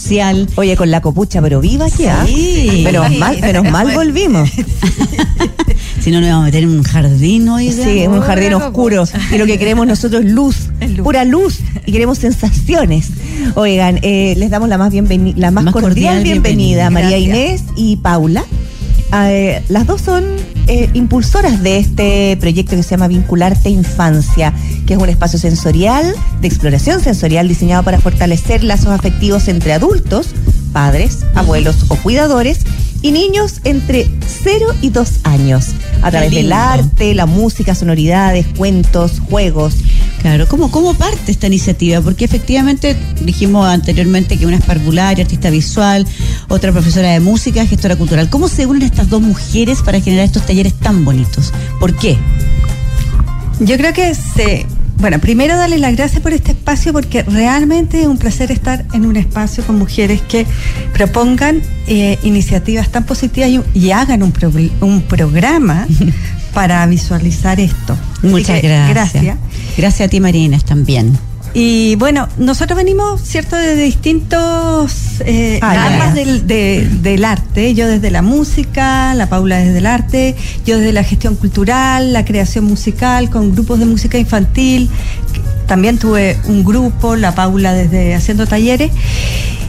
social. Oye, con la copucha, pero viva que Sí. Menos mal volvimos. Si no, nos vamos a meter en un jardín hoy. Sí, en un jardín oscuro. Y lo que queremos nosotros es luz, pura luz. Y queremos sensaciones. Oigan, les damos la más cordial bienvenida a María Inés y Paula. Las dos son impulsoras de este proyecto que se llama Vincularte Infancia, que es un espacio sensorial, de exploración sensorial, diseñado para fortalecer lazos afectivos entre adultos, padres, abuelos o cuidadores, y niños entre 0 y 2 años, a través del arte, la música, sonoridades, cuentos, juegos. Claro, ¿cómo parte esta iniciativa? Porque efectivamente dijimos anteriormente que una es parvularia, artista visual, otra profesora de música, gestora cultural. ¿Cómo se unen estas dos mujeres para generar estos talleres tan bonitos? ¿Por qué? Yo creo que bueno, primero darle las gracias por este espacio, porque realmente es un placer estar en un espacio con mujeres que propongan iniciativas tan positivas y hagan un programa para visualizar esto. Muchas gracias. Gracias a ti, María Inés, también. Y bueno, nosotros venimos, ¿cierto?, de distintos ramas del arte. Yo desde la música, la Paula desde el arte, yo desde la gestión cultural, la creación musical con grupos de música infantil. También tuve un grupo, la Paula desde haciendo talleres.